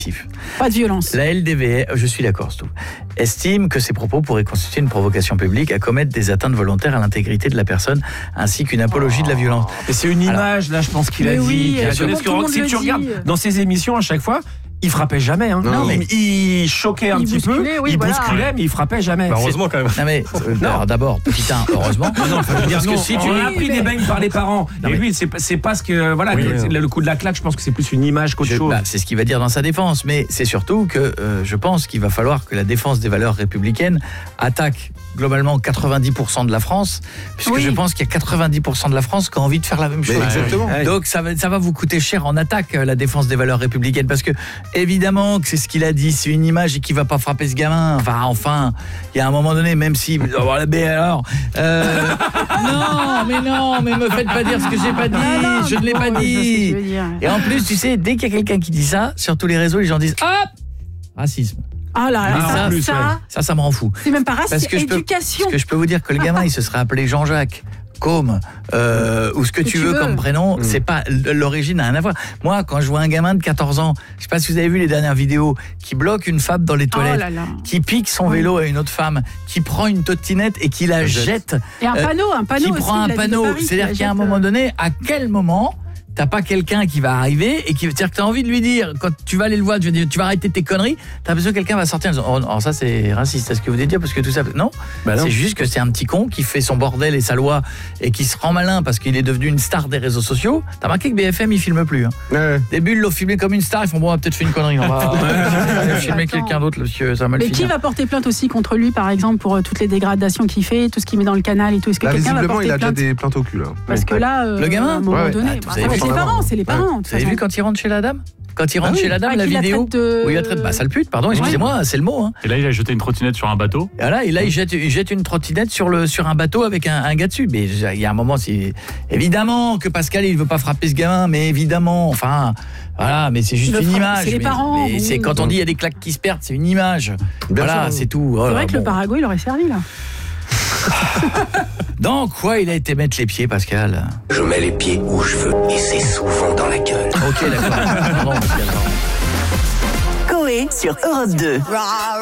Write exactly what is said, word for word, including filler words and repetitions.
Pas de violence. La L D V, je suis d'accord, Stouff, estime que ces propos pourraient constituer une provocation publique à commettre des atteintes volontaires à l'intégrité de la personne ainsi qu'une apologie oh. de la violence. Et c'est une image, Alors, là, je pense qu'il a oui, dit. Euh, Qu'il a si tu dit. regardes dans ses émissions, à chaque fois, il frappait jamais. Hein. Non, il, mais... il choquait un il petit peu, oui, il voilà. bousculait, mais il frappait jamais. Bah, heureusement quand même. Non mais euh, non. Alors, d'abord, petit un, heureusement. Non, non, faut dire parce non, que si tu on a appris mais... des beignes par les parents. Non, et mais... lui, c'est, c'est pas ce que voilà, oui, c'est, oui. le coup de la claque. Je pense que c'est plus une image qu'autre je, chose. Bah, c'est ce qu'il va dire dans sa défense, mais c'est surtout que euh, je pense qu'il va falloir que la défense des valeurs républicaines attaque globalement quatre-vingt-dix pour cent de la France, puisque oui. je pense qu'il y a quatre-vingt-dix pour cent de la France qui a envie de faire la même chose. Mais exactement. Ouais. Donc ça va, ça va vous coûter cher en attaque, la défense des valeurs républicaines, parce que évidemment que c'est ce qu'il a dit, c'est une image et qu'il va pas frapper ce gamin. Enfin, enfin, il y a un moment donné, même si, oh, la baie alors, euh, non, mais non, mais me faites pas dire ce que j'ai pas dit, non, non, je ne l'ai bon, pas je dit. dire. Et en plus, tu sais, dès qu'il y a quelqu'un qui dit ça, sur tous les réseaux, les gens disent hop, racisme. Ah là là, ça, ça, plus, ça, ouais. Ça, ça me rend fou. c'est même pas raciste, c'est peux, éducation. parce que je peux vous dire que le gamin, il se serait appelé Jean-Jacques, Côme, euh, ou ce que, que tu, tu veux, veux comme prénom, mmh. c'est pas, l'origine n'a rien à voir. Moi, quand je vois un gamin de quatorze ans, je sais pas si vous avez vu les dernières vidéos, qui bloque une femme dans les toilettes, oh là là. qui pique son oui. vélo à une autre femme, qui prend une trottinette et qui la jette. Et un panneau, un panneau Qui aussi, prend un panneau. Paris, C'est-à-dire qu'il y a un moment donné, à quel moment t'as pas quelqu'un qui va arriver et qui c'est-à-dire que t'as envie de lui dire quand tu vas aller le voir, tu vas, dire, tu vas arrêter tes conneries, t'as besoin que quelqu'un va sortir en disant oh, oh ça c'est raciste, c'est ce que vous voulez dire parce que tout ça non, bah non. C'est juste que c'est un petit con qui fait son bordel et sa loi et qui se rend malin parce qu'il est devenu une star des réseaux sociaux. T'as remarqué que B F M il filme plus hein. Ouais. Des bulles l'ont filmé comme une star, ils font bon on a peut-être fait une connerie, on va, on va filmer quelqu'un d'autre monsieur, ça va mal mais finir. Qui va porter plainte aussi contre lui par exemple pour euh, toutes les dégradations qu'il fait, tout ce qu'il met dans le canal et tout, est-ce que là, quelqu'un va porter il a plainte déjà des plaintes au cul là. Parce que là euh, le gamin à un moment ouais, donné, ouais. bah, c'est les parents, c'est les parents. Vous avez vu quand il rentre chez la dame Quand il rentre ah oui, chez la dame, ah, la vidéo de... où il la traite, bah sale pute, pardon, excusez-moi, ouais. c'est le mot. Hein. Et là, il a jeté une trottinette sur un bateau. Et là, et là il, jette, il jette une trottinette sur, le, sur un bateau avec un, un gars dessus. Mais il y a un moment, c'est évidemment que Pascal, il veut pas frapper ce gamin, mais évidemment, enfin, voilà, mais c'est juste une frappe, image. C'est les mais, parents. Mais oui. c'est quand on dit il y a des claques qui se perdent, c'est une image. Bien voilà, sûr. C'est tout. C'est oh, vrai que bon. le Paraguay, il aurait servi là. Dans quoi il a été mettre les pieds, Pascal? Je mets les pieds où je veux et c'est souvent dans la gueule. Ok, d'accord. Pardon, Pascal. Coé sur Europe deux.